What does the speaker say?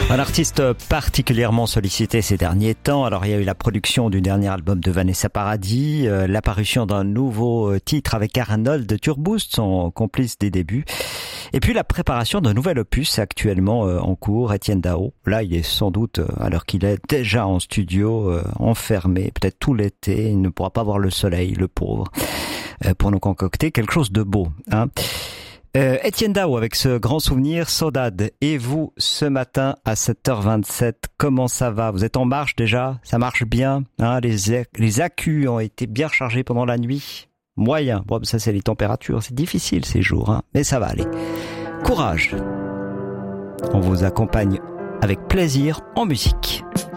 Un artiste particulièrement sollicité ces derniers temps. Alors il y a eu la production du dernier album de Vanessa Paradis, l'apparition d'un nouveau titre avec Arnold Turboust, son complice des débuts, et puis la préparation d'un nouvel opus actuellement en cours, Etienne Dao. Là il est sans doute, alors qu'il est déjà en studio, enfermé, peut-être tout l'été, il ne pourra pas voir le soleil, le pauvre, pour nous concocter quelque chose de beau, hein. Etienne Dao avec ce grand souvenir, Saudade. Et vous, ce matin à 7h27, comment ça va? Vous êtes en marche déjà? Ça marche bien, hein? Les accus ont été bien rechargés pendant la nuit? Moyen. Bon, ça c'est les températures, c'est difficile ces jours, hein, mais ça va aller. Courage. On vous accompagne avec plaisir en musique.